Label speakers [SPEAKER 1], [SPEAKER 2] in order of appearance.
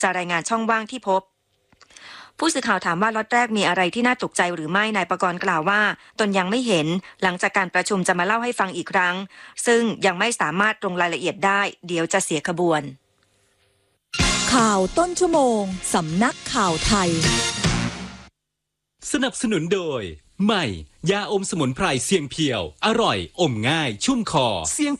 [SPEAKER 1] จะรายงานช่องว่างที่พบผู้สื่อข่าวถามว่าล็อตแรกมีอะไรที่น่าตกใจหรือไม่นายประกรณ์กล่าวว่าตนยังไม่เห็นหลังจากการประชุมจะมาเล่าให้ฟังอีกครั้งซึ่งยังไม่สามารถลงรายละเอียดได้เดี๋ยวจะเสียขบวน
[SPEAKER 2] ข่าวต้นชั่วโมงสำนักข่าวไทย
[SPEAKER 3] สนับสนุนโดยใหม่ยาอมสมุนไพรเสียงเพียวอร่อยอมง่ายชุ่มคอเสียง